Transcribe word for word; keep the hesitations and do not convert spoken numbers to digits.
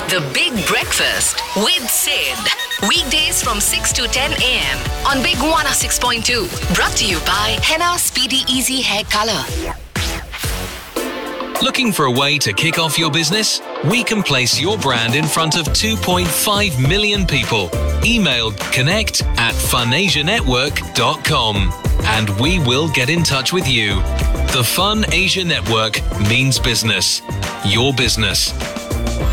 The Big Breakfast with Sid. Weekdays from six to ten a.m. on Big one oh six point two. Brought to you by Henna Speedy Easy Hair Color. Looking for a way to kick off your business? We can place your brand in front of two point five million people. Email connect at funasianetwork dot com and we will get in touch with you. The Fun Asia Network means business. Your business.